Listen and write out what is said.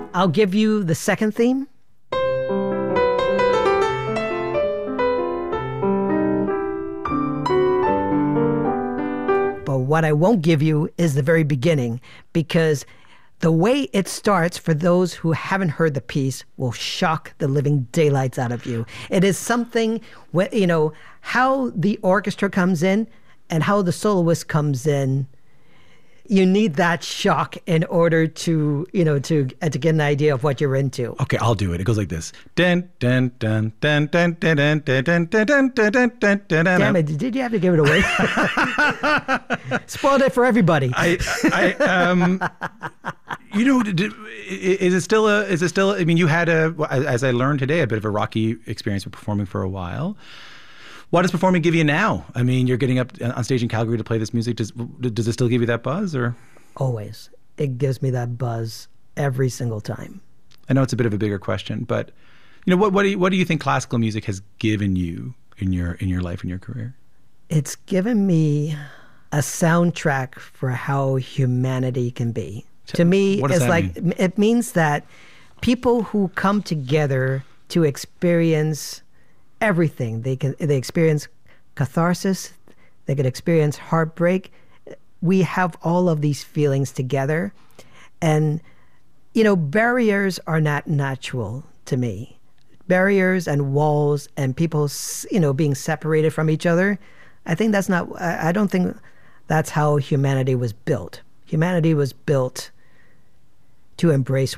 I'll give you the second theme. But what I won't give you is the very beginning, because the way it starts, for those who haven't heard the piece, will shock the living daylights out of you. It is something, how the orchestra comes in and how the soloist comes in. You need that shock in order to get an idea of what you're into. Okay, I'll do it. It goes like this. Dun, dun, dun, dun, dun, dun, dun, dun, dun, dun, dun, dun, dun, dun. Damn it! Did you have to give it away? Spoiled it for everybody. Is it still? I mean, you had as I learned today, a bit of a rocky experience with performing for a while. What does performing give you now? I mean, you're getting up on stage in Calgary to play this music. Does it still give you that buzz, or? Always. It gives me that buzz every single time. I know it's a bit of a bigger question, but what do you think classical music has given you in your life and your career? It's given me a soundtrack for how humanity can be. To me, it's like mean? It means that people who come together to experience everything. They experience catharsis. They could experience heartbreak. We have all of these feelings together. And, barriers are not natural to me. Barriers and walls and people, being separated from each other, I don't think that's how humanity was built. Humanity was built to embrace